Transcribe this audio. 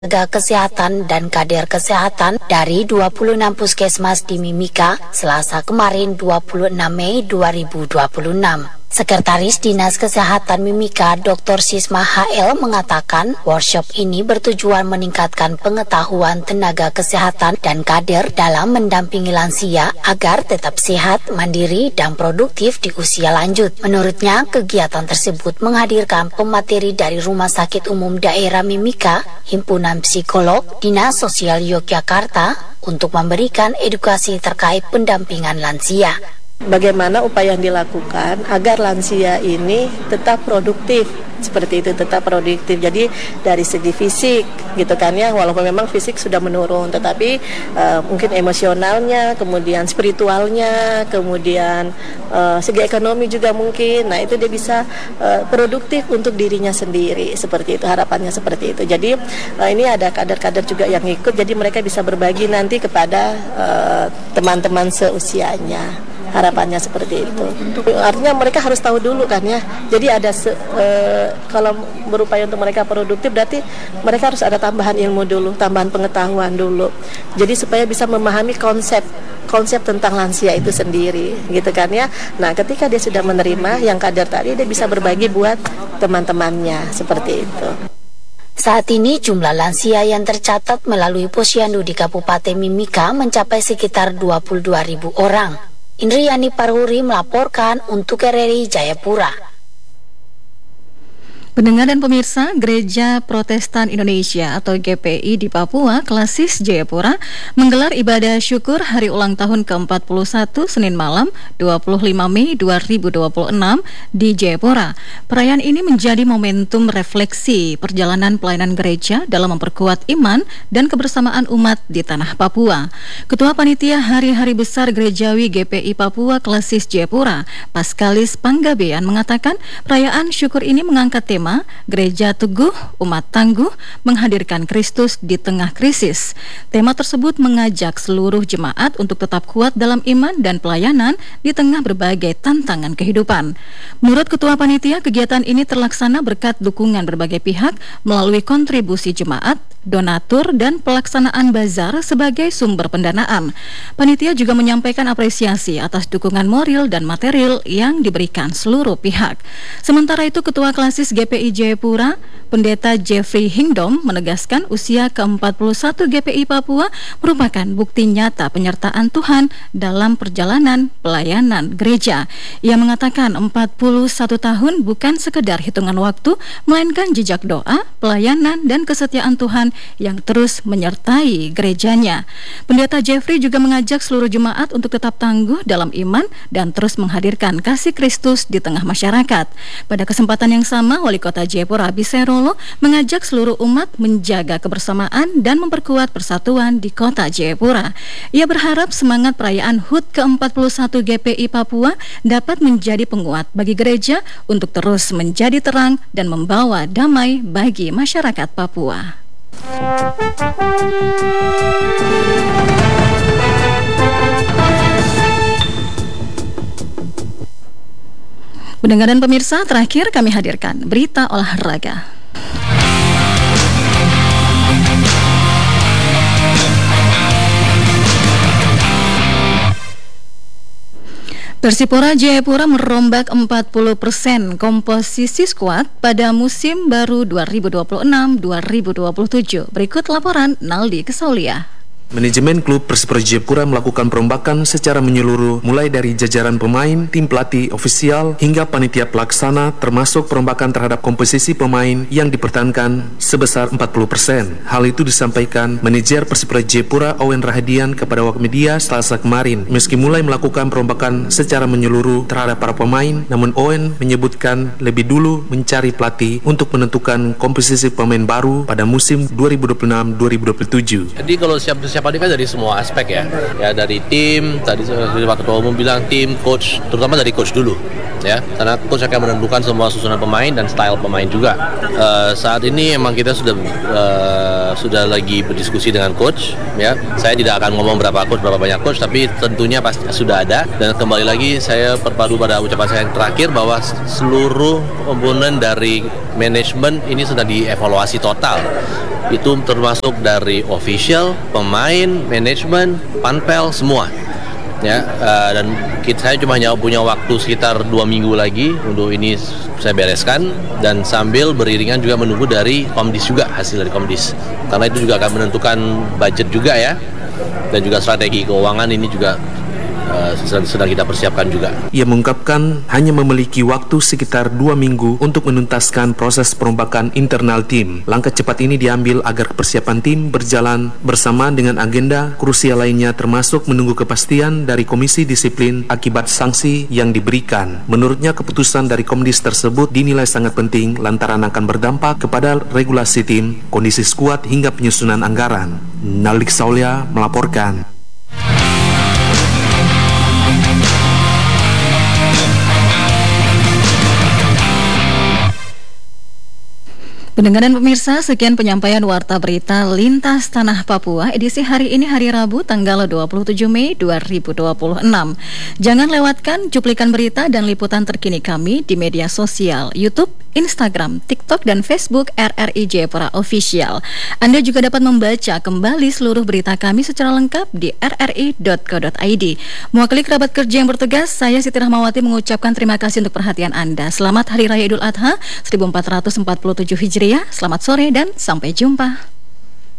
tenaga kesehatan dan kader kesehatan dari 26 puskesmas di Mimika Selasa kemarin 26 Mei 2026. Sekretaris Dinas Kesehatan Mimika Dr. Sisma HL mengatakan workshop ini bertujuan meningkatkan pengetahuan tenaga kesehatan dan kader dalam mendampingi lansia agar tetap sehat, mandiri, dan produktif di usia lanjut. Menurutnya, kegiatan tersebut menghadirkan pemateri dari Rumah Sakit Umum Daerah Mimika, Himpunan Psikolog, Dinas Sosial Yogyakarta untuk memberikan edukasi terkait pendampingan lansia. Bagaimana upaya yang dilakukan agar lansia ini tetap produktif, seperti itu, tetap produktif. Jadi dari segi fisik gitu kan ya, walaupun memang fisik sudah menurun, tetapi mungkin emosionalnya, kemudian spiritualnya, kemudian segi ekonomi juga mungkin. Nah itu dia bisa produktif untuk dirinya sendiri, seperti itu, harapannya seperti itu. Jadi ini ada kader-kader juga yang ikut, jadi mereka bisa berbagi nanti kepada teman-teman seusianya. Harapannya seperti itu. Artinya mereka harus tahu dulu kan ya. Jadi ada kalau berupaya untuk mereka produktif, berarti mereka harus ada tambahan ilmu dulu, tambahan pengetahuan dulu. Jadi supaya bisa memahami konsep tentang lansia itu sendiri, gitu kan ya. Nah, ketika dia sudah menerima yang kader tadi, dia bisa berbagi buat teman-temannya seperti itu. Saat ini jumlah lansia yang tercatat melalui posyandu di Kabupaten Mimika mencapai sekitar 22.000 orang. Indriani Parhuri melaporkan untuk RRI Jayapura. Pendengar dan pemirsa, Gereja Protestan Indonesia atau GPI di Papua Klasis Jayapura menggelar ibadah syukur hari ulang tahun ke-41 Senin malam 25 Mei 2026 di Jayapura. Perayaan ini menjadi momentum refleksi perjalanan pelayanan gereja dalam memperkuat iman dan kebersamaan umat di tanah Papua. Ketua Panitia Hari-Hari Besar Gerejawi GPI Papua Klasis Jayapura, Paskalis Panggabean mengatakan perayaan syukur ini mengangkat tema Gereja Teguh, Umat Tangguh, menghadirkan Kristus di tengah krisis. Tema tersebut mengajak seluruh jemaat untuk tetap kuat dalam iman dan pelayanan di tengah berbagai tantangan kehidupan. Menurut Ketua Panitia, kegiatan ini terlaksana berkat dukungan berbagai pihak melalui kontribusi jemaat, donatur, dan pelaksanaan bazar sebagai sumber pendanaan. Panitia juga menyampaikan apresiasi atas dukungan moral dan material yang diberikan seluruh pihak. Sementara itu, Ketua Klasis GPI Jayapura, Pendeta Jeffrey Hingdom, menegaskan usia ke-41 GPI Papua merupakan bukti nyata penyertaan Tuhan dalam perjalanan pelayanan gereja. Ia mengatakan 41 tahun bukan sekedar hitungan waktu, melainkan jejak doa, pelayanan, dan kesetiaan Tuhan yang terus menyertai gerejanya. Pendeta Jeffrey juga mengajak seluruh jemaat untuk tetap tangguh dalam iman dan terus menghadirkan kasih Kristus di tengah masyarakat. Pada kesempatan yang sama, Wali Kota Jayapura Biserolo mengajak seluruh umat menjaga kebersamaan dan memperkuat persatuan di Kota Jayapura. Ia berharap semangat perayaan HUT ke-41 GPI Papua dapat menjadi penguat bagi gereja untuk terus menjadi terang dan membawa damai bagi masyarakat Papua. Pendengar dan pemirsa, terakhir kami hadirkan berita olahraga. Persipura Jayapura merombak 40% komposisi skuad pada musim baru 2026-2027. Berikut laporan Naldi Kesaulia. Manajemen klub Persipura Jayapura melakukan perombakan secara menyeluruh mulai dari jajaran pemain, tim pelatih ofisial hingga panitia pelaksana, termasuk perombakan terhadap komposisi pemain yang dipertahankan sebesar 40%. Hal itu disampaikan manajer Persipura Jayapura Owen Rahadian kepada awak media Selasa kemarin. Meski mulai melakukan perombakan secara menyeluruh terhadap para pemain, namun Owen menyebutkan lebih dulu mencari pelatih untuk menentukan komposisi pemain baru pada musim 2026-2027. Jadi kalau siap persiapan ini kan dari semua aspek ya. Ya dari tim, tadi Pak Ketua Umum bilang tim, coach, terutama dari coach dulu. Ya, karena coach akan menentukan semua susunan pemain dan style pemain juga. Saat ini emang kita sudah lagi berdiskusi dengan coach. Ya, saya tidak akan ngomong berapa banyak coach, tapi tentunya pasti sudah ada. Dan kembali lagi saya perpadu pada ucapan saya yang terakhir bahwa seluruh komponen dari manajemen ini sudah dievaluasi total. Itu termasuk dari official, pemain, manajemen, panpel, semua. Ya, dan saya cuma punya waktu sekitar 2 minggu lagi untuk ini saya bereskan, dan sambil beriringan juga menunggu dari Komdis juga, hasil dari Komdis, karena itu juga akan menentukan budget juga ya, dan juga strategi keuangan ini juga sedang kita persiapkan juga. Ia mengungkapkan hanya memiliki waktu sekitar 2 minggu untuk menuntaskan proses perombakan internal tim. Langkah cepat ini diambil agar persiapan tim berjalan bersamaan dengan agenda krusial lainnya, termasuk menunggu kepastian dari Komisi Disiplin akibat sanksi yang diberikan. Menurutnya keputusan dari Komdis tersebut dinilai sangat penting lantaran akan berdampak kepada regulasi tim, kondisi skuad hingga penyusunan anggaran. Nalik Saulia melaporkan. Pendengar dan pemirsa, sekian penyampaian Warta Berita Lintas Tanah Papua edisi hari ini, hari Rabu tanggal 27 Mei 2026. Jangan lewatkan cuplikan berita dan liputan terkini kami di media sosial YouTube, Instagram, TikTok, dan Facebook RRI Jayapura Official. Anda juga dapat membaca kembali seluruh berita kami secara lengkap di rri.co.id. Mewakili kerabat kerja yang bertugas, saya Siti Rahmawati mengucapkan terima kasih untuk perhatian Anda. Selamat Hari Raya Idul Adha 1447 Hijriah. Selamat sore dan sampai jumpa.